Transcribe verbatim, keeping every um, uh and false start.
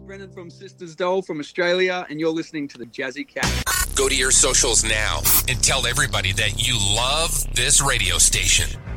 Brennan from Sisters Doll from Australia, and you're listening to the Jazzy Cat. Go to your socials now and tell everybody that you love this radio station.